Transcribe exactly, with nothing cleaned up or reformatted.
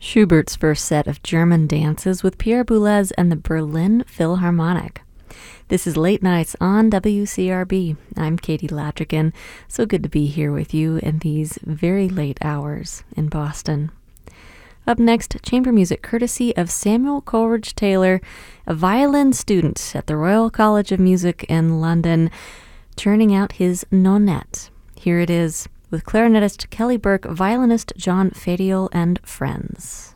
Schubert's first set of German dances with Pierre Boulez and the Berlin Philharmonic. This is Late Nights on W C R B. I'm Katie Ladrigan. So good to be here with you in these very late hours in Boston. Up next, chamber music courtesy of Samuel Coleridge Taylor, a violin student at the Royal College of Music in London, churning out his nonette. Here it is, with clarinetist Kelly Burke, violinist John Fadiol, and friends.